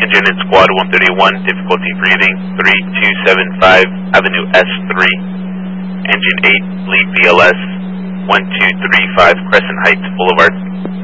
engine in squad 131, difficulty breathing, 3275 Avenue S3. Engine 8, lead VLS, 1235 Crescent Heights Boulevard.